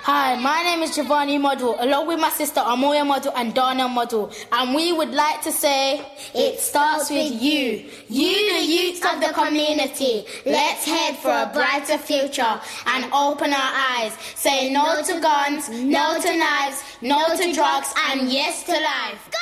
Hi, my name is Giovanni Model, along with my sister Amoya Model and Dana Model, and we would like to say, it starts with you, the youth of the community. Let's head for a brighter future and open our eyes. Say no to guns, no to knives, no to drugs, and yes to life.